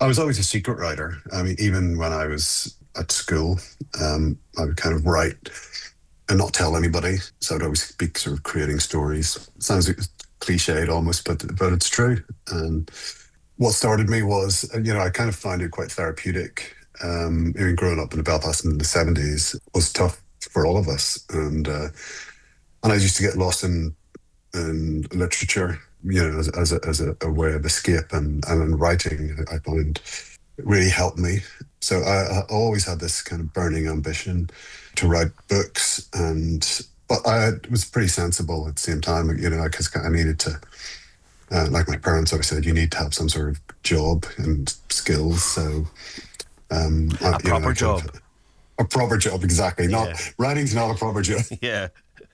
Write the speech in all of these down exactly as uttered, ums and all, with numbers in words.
I was always a secret writer. I mean, even when I was at school, um, I would kind of write and not tell anybody. So I'd always be sort of creating stories. Sounds cliched almost, but but it's true. And what started me was, you know, I kind of found it quite therapeutic. Um, even growing up in Belfast in the seventies was tough for all of us, and uh, and I used to get lost in in literature, you know, as, as, a, as a, a way of escape, and and in writing, I found it really helped me. So I, I always had this kind of burning ambition to write books, and but I was pretty sensible at the same time, you know, because I needed to. Uh, like my parents always said, you need to have some sort of job and skills. So um, a I, proper know, job. Kind of, a proper job, exactly. Not yeah. writing's not a proper job. Yeah.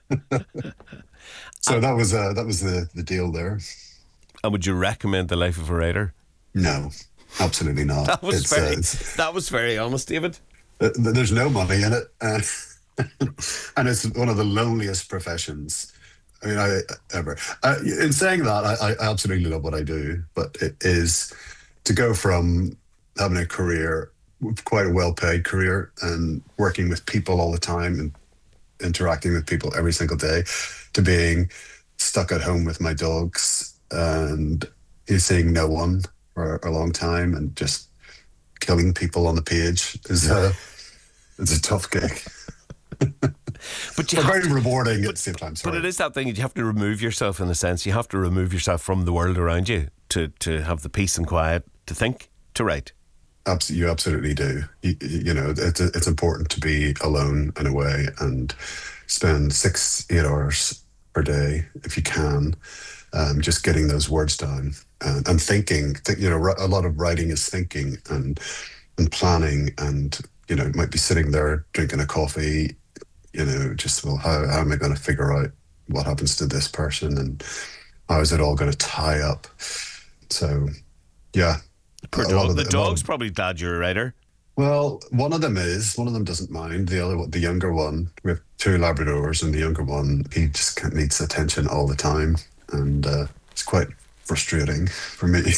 So um, that was uh, that was the the deal there. And would you recommend The Life of a Writer? No, absolutely not. That was it's, very uh, it's, that was very honest, David. Uh, there's no money in it, uh, and it's one of the loneliest professions. I mean, I ever. Uh, in saying that, I, I absolutely love what I do, but it is to go from having a career, quite a well-paid career, and working with people all the time and interacting with people every single day, to being stuck at home with my dogs and seeing no one for a long time and just killing people on the page is a, it's a tough gig. But you but have very to, rewarding but, at the same time. Sorry. But it is that thing, you have to remove yourself, in a sense. You have to remove yourself from the world around you to, to have the peace and quiet to think, to write. Absolutely, you absolutely do. You, you know, it's it's important to be alone and away and spend six, eight hours per day, if you can, um, just getting those words down and, and thinking. Th- you know, a lot of writing is thinking and and planning, and you know, might be sitting there drinking a coffee. You know, just, well, how, how am I going to figure out what happens to this person, and how is it all going to tie up? So, yeah. Poor dog. The, the dog's of, probably glad you're a writer. Well, one of them is. One of them doesn't mind. The other, the younger one, we have two Labradors, and the younger one, he just needs attention all the time, and uh, it's quite frustrating for me.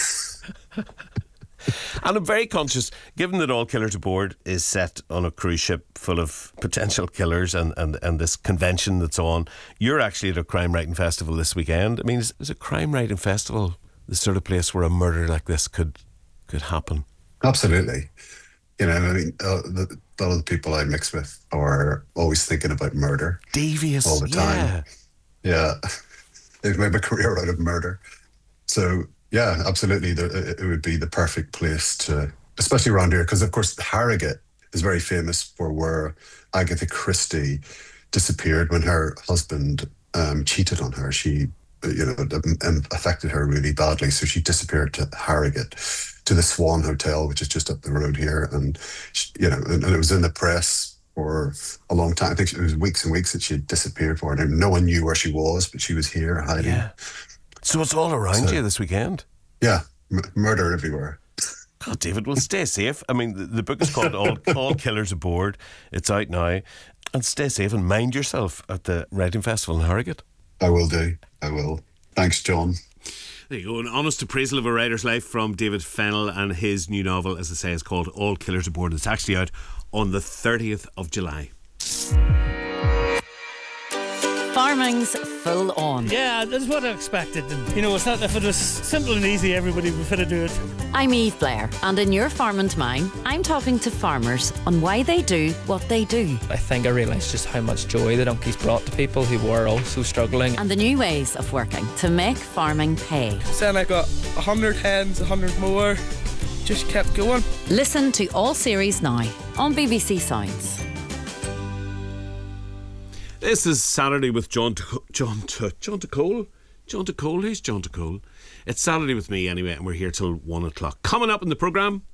And I'm very conscious, given that All Killers Aboard is set on a cruise ship full of potential killers, and, and, and this convention that's on, you're actually at a crime writing festival this weekend. I mean, is, is a crime writing festival the sort of place where a murder like this could could happen? Absolutely. You know, I mean, uh, the, a lot of the people I mix with are always thinking about murder. Devious. All the time. Yeah. Yeah. They've made a career out of murder. So, yeah, absolutely. It would be the perfect place to, especially around here, because, of course, Harrogate is very famous for where Agatha Christie disappeared when her husband um, cheated on her. She, you know, affected her really badly. So she disappeared to Harrogate, to the Swan Hotel, which is just up the road here. And, she, you know, and, and it was in the press for a long time. I think it was weeks and weeks that she had disappeared for, and no one knew where she was, but she was here hiding. Yeah. So it's all around so, you this weekend? Yeah, m- murder everywhere. God, David, well, stay safe. I mean, the, the book is called All, All Killers Aboard. It's out now. And stay safe and mind yourself at the Writing Festival in Harrogate. I will do. I will. Thanks, John. There you go. An honest appraisal of a writer's life from David Fennell, and his new novel, as I say, is called All Killers Aboard. It's actually out on the thirtieth of July. Farming's full on. Yeah, that's what I expected. And, you know, it's not, if it was simple and easy, everybody would fit to do it. I'm Eve Blair, and in Your Farm and Mine, I'm talking to farmers on why they do what they do. I think I realised just how much joy the donkeys brought to people who were also struggling. And the new ways of working to make farming pay. Saying I got a hundred hens, a hundred more, just kept going. Listen to all series now on B B C Sounds. This is Saturday with John to, John to, John to Cole. John to Cole? Who's John to Cole? It's Saturday with me anyway, and we're here till one o'clock. Coming up in the programme,